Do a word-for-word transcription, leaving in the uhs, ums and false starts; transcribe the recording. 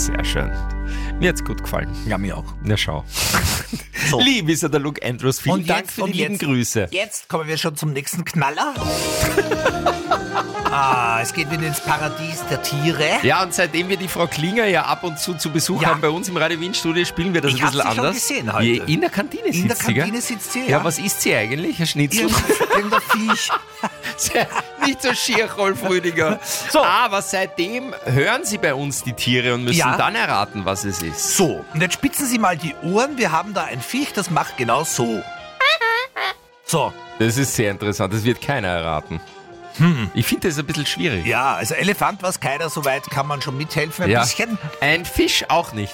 Sehr schön. Mir hat's gut gefallen. Ja, mir auch. Na schau. So. Lieb ist ja der Luke Andrews. Vielen Und Dank jetzt- für die und lieben jetzt- Grüße. Jetzt kommen wir schon zum nächsten Knaller. Ah, es geht wieder ins Paradies der Tiere. Ja, und seitdem wir die Frau Klinger ja ab und zu zu Besuch Ja. haben bei uns im Radio Wien Studio, spielen wir das Ich ein hab bisschen sie schon anders. gesehen heute. Je- In der Kantine In der sitzt sie, gell? Kantine sitzt sie, Ja, ja. was isst sie eigentlich? Ein Schnitzel? Irgend- Irgendein Viech. Nicht so schier, Rolf Rüdiger. So. Aber seitdem hören sie bei uns die Tiere und müssen Ja. dann erraten, was es ist. So, und jetzt spitzen Sie mal die Ohren. Wir haben da ein Viech, das macht genau so. So, Das ist sehr interessant, das wird keiner erraten. Hm. Ich finde das ein bisschen schwierig. ja, also Elefant, was keiner, soweit kann man schon mithelfen. Ein Ja. bisschen. Ein Fisch auch nicht.